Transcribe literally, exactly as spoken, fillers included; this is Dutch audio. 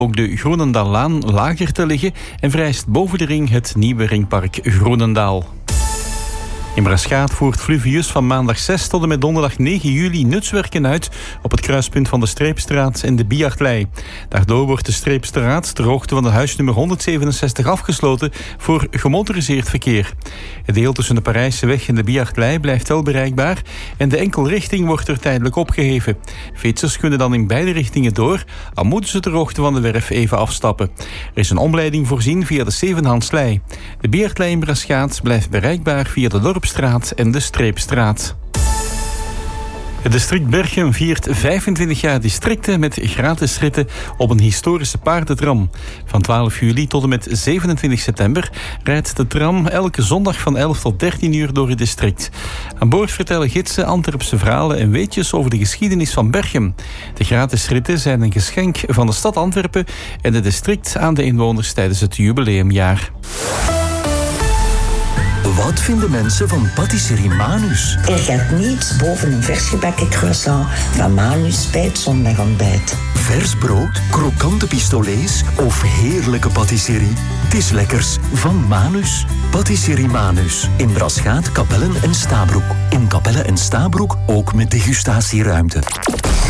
ook de Groenendaallaan lager te liggen en vereist boven de ring het nieuwe ringpark Groenendaal. In Braschaat voert Fluvius van maandag zes tot en met donderdag negen juli nutswerken uit op het kruispunt van de Streepstraat en de Biartlei. Daardoor wordt de Streepstraat ter hoogte van de huisnummer honderdzevenenzestig afgesloten voor gemotoriseerd verkeer. Het deel tussen de Parijseweg en de Biartlei blijft wel bereikbaar en de enkelrichting wordt er tijdelijk opgeheven. Fietsers kunnen dan in beide richtingen door, al moeten ze ter hoogte van de werf even afstappen. Er is een omleiding voorzien via de Zevenhandslei. De Biartlei in Braschaat blijft bereikbaar via de Dorp Straat en de Streepstraat. Het district Berchem viert vijfentwintig jaar districten met gratis ritten op een historische paardentram. Van twaalf juli tot en met zevenentwintig september rijdt de tram elke zondag van elf tot dertien uur door het district. Aan boord vertellen gidsen Antwerpse verhalen en weetjes over de geschiedenis van Berchem. De gratis ritten zijn een geschenk van de stad Antwerpen en het district aan de inwoners tijdens het jubileumjaar. Wat vinden mensen van patisserie Manus? Er gaat niets boven een versgebakken croissant van Manus bij het zondagontbijt. Vers brood, krokante pistolets of heerlijke patisserie. Het is lekkers van Manus. Patisserie Manus. In Braschaat, Kapellen en Stabroek. In Kapellen en Stabroek ook met degustatieruimte.